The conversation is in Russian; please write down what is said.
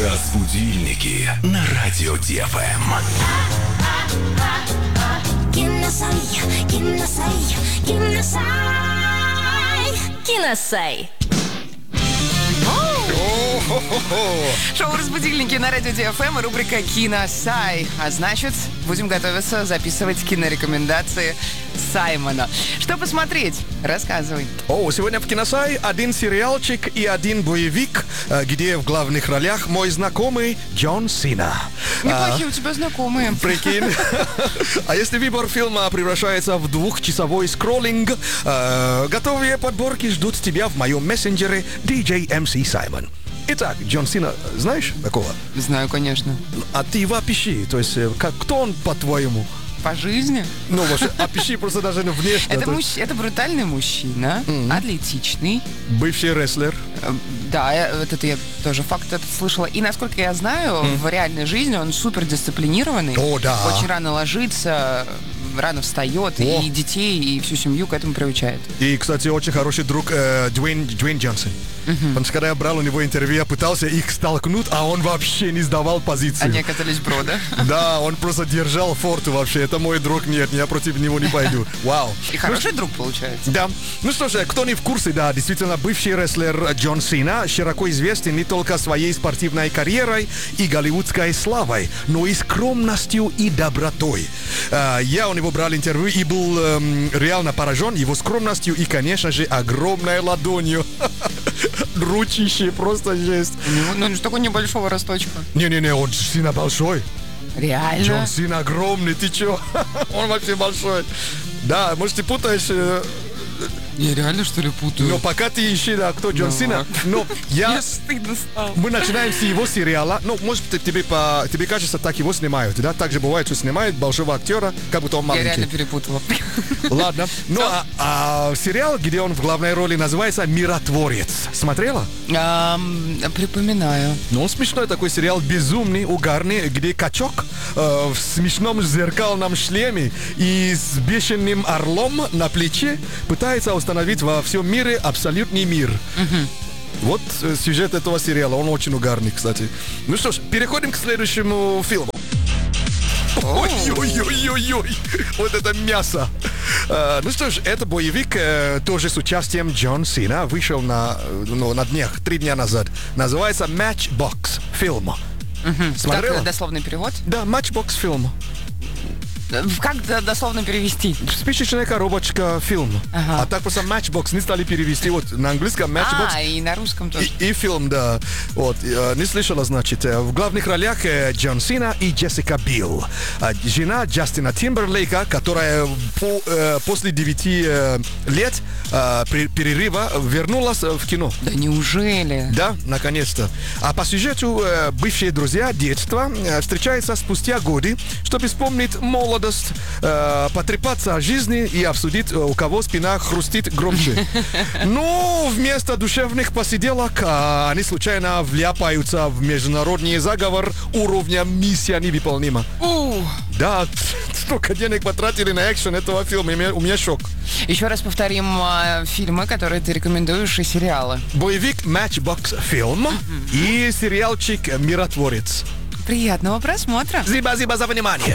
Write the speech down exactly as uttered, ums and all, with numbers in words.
Разбудильники на радио ДФМ. Киносай, киносай, киносай, киносай. Шоу «Разбудильники» на радио ДФМ и рубрика «Киносай». А значит, будем готовиться записывать кинорекомендации Саймона. Что посмотреть? Рассказывай. О, сегодня в Киносай один сериалчик и один боевик, где в главных ролях мой знакомый Джон Сина. Неплохие а, у тебя знакомые. Прикинь. А если выбор фильма превращается в двухчасовой скроллинг, э, готовые подборки ждут тебя в моем мессенджере ди джей эм си Саймон. Итак, Джон Сина, знаешь такого? Знаю, конечно. А ты его опиши, то есть как, кто он по-твоему? По жизни? Ну, вообще, опиши просто даже внешне. Это, мужч... это брутальный мужчина, mm-hmm. атлетичный. Бывший рестлер. Да, этот я тоже факт этот слышала. И, насколько я знаю, mm. в реальной жизни он супер дисциплинированный. О, да. Очень рано ложится, рано встает, О. и детей, и всю семью к этому приучает. И, кстати, очень хороший друг э, Дуэйн, Дуэйн Джонсон. Uh-huh. Потому что когда я брал у него интервью, я пытался их столкнуть, а он вообще не сдавал позицию. Они оказались бро, да? Да, он просто держал форт вообще. Это мой друг, нет, я против него не пойду. Вау. И хороший друг получается. Да. Ну что же, кто не в курсе, да, действительно, бывший рестлер Джон Сина широко известен не только своей спортивной карьерой и голливудской славой, но и скромностью и добротой. Я у него брал интервью и был эм, реально поражен его скромностью и, конечно же, огромной ладонью. Ручище, просто жесть. Ну, ну, такой небольшого росточка. Не-не-не, он сильно большой. Реально? Джон Сина огромный, ты чё? Он вообще большой. Да, может, ты путаешь... Я реально, что ли, путаю? Но пока ты ищи, да, кто Джон Сина. Но я... Мне стыдно стало. Мы начинаем с его сериала. Ну, может, тебе, по... тебе кажется, так его снимают, да? Так же бывает, что снимают большого актера, как будто он маленький. Я реально перепутала. Ладно. Ну, а, а сериал, где он в главной роли, называется «Миротворец». Смотрела? Um, припоминаю. Ну, он смешной такой сериал, безумный, угарный, где качок э, в смешном зеркальном шлеме и с бешеным орлом на плече пытается установить во всем мире абсолютный мир. Uh-huh. Вот э, сюжет этого сериала. Он очень угарный, кстати. Ну что ж, переходим к следующему фильму. Ой-ой-ой-ой-ой. Вот это мясо. Uh, ну что ж, это боевик, uh, тоже с участием Джон Сина. Вышел на, ну, на днях, три дня назад. Называется Matchbox фильм. Uh-huh. Смотрела? Как дословный перевод? Да, Matchbox фильм. Как дословно перевести? Спичечная коробочка фильм. Ага. А так просто Matchbox не стали перевести. Вот на английском Matchbox. А, и на русском тоже. И, и фильм, да. Вот. Не слышала, значит. В главных ролях Джон Сина и Джессика Билл. Жена Джастина Тимберлейка, которая по, после девяти лет перерыва вернулась в кино. Да неужели? Да, наконец-то. А по сюжету бывшие друзья детства встречаются спустя годы, чтобы вспомнить молодость, э, потрепаться о жизни и обсудить, у кого спина хрустит громче. Но вместо душевных посиделок э, они случайно вляпаются в международный заговор уровня «Миссия невыполнима». Uh. Да, столько денег потратили на экшен этого фильма, у меня, у меня шок. Еще раз повторим э, фильмы, которые ты рекомендуешь, и сериалы. Боевик Matchbox фильм uh-huh. и сериалчик «Миротворец». Приятного просмотра. Спасибо за внимание.